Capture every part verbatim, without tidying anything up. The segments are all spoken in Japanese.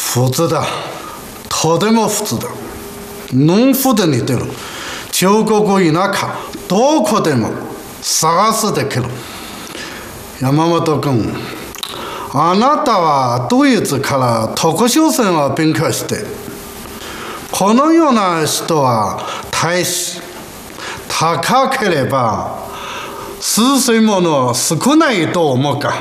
普通だ。とても普通だ。農夫で似てる。中国田舎、どこでも探すできる。山本君、あなたはドイツから特殊線を勉強して、このような人は大使、高ければ数千もの少ないと思うか。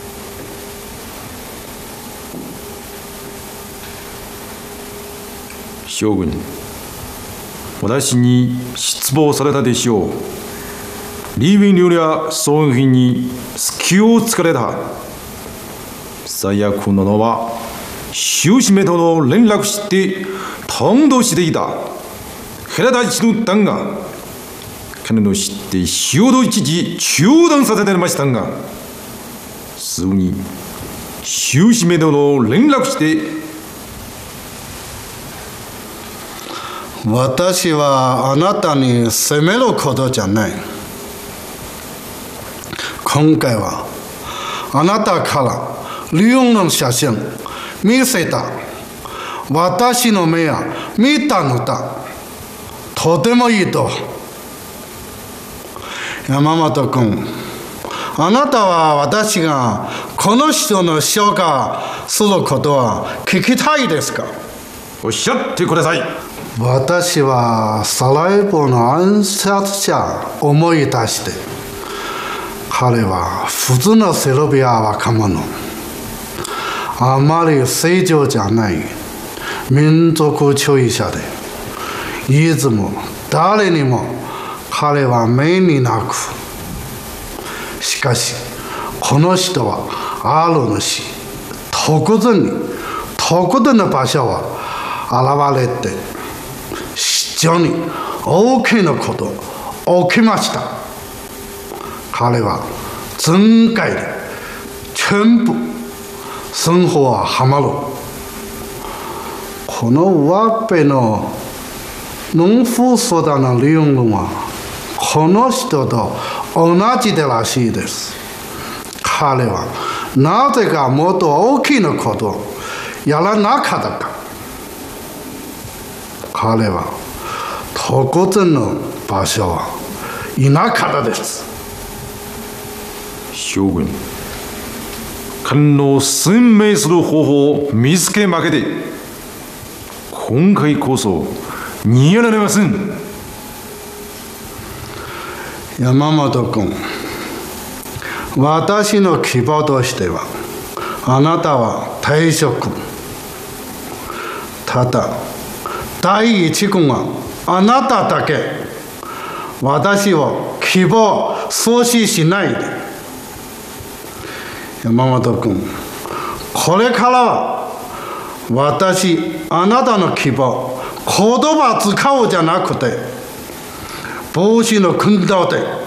将軍、私に失望されたでしょう。リービン料理や装品に隙を突かれた。最悪なのは、終始めとの連絡して通していた。ヘラちの旦が、彼の知って仕事一時中断させてましたが、すぐに終始めとの連絡して、 私はあなたに責めることじゃない。今回はあなたからリオンの写真見せた。私の目は見たのだ。とてもいいと。山本君、あなたは私がこの人の紹介することは聞きたいですか？ おっしゃってください。 私はサラエボの暗殺者を思い出して、彼は普通のセルビア若者、あまり正常じゃない民族主義者で、いつも誰にも彼は目になく、しかしこの人はある主、特別に特定の場所は現れて、非常に大きなこと起きました。彼は全界で全部生活はハマる。この上辺の農夫相談の理論はこの人と同じでらしいです。彼はなぜかもっと大きなことをやらなかったか。彼は特定の場所はいなかったです。 将軍、彼の鮮明する方法を見つけまけて、今回こそ逃げられません。 山本君、私の希望としては、あなたは退職。ただ、第一軍はあなただけ。私を希望阻止しないで。山本君、これからは私、あなたの希望、言葉使うじゃなくて、帽子の訓導で